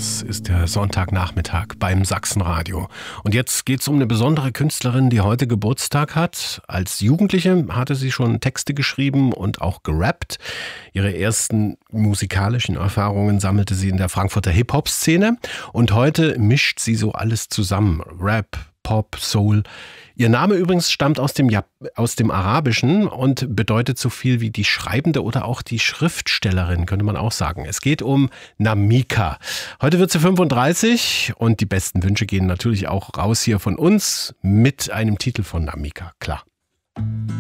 Das ist der Sonntagnachmittag beim Sachsenradio. Und jetzt geht es um eine besondere Künstlerin, die heute Geburtstag hat. Als Jugendliche hatte sie schon Texte geschrieben und auch gerappt. Ihre ersten musikalischen Erfahrungen sammelte sie in der Frankfurter Hip-Hop-Szene. Und heute mischt sie so alles zusammen. Rap, Pop, Soul. Ihr Name übrigens stammt aus dem Arabischen und bedeutet so viel wie die Schreibende oder auch die Schriftstellerin, könnte man auch sagen. Es geht um Namika. Heute wird sie 35 und die besten Wünsche gehen natürlich auch raus hier von uns mit einem Titel von Namika, klar.